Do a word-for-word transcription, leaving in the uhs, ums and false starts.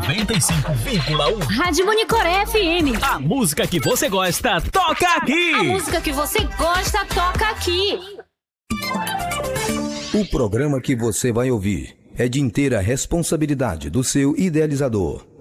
noventa e cinco vírgula um. Rádio Monicoré F M. A música que você gosta, toca aqui. A música que você gosta, toca aqui. O programa que você vai ouvir é de inteira responsabilidade do seu idealizador.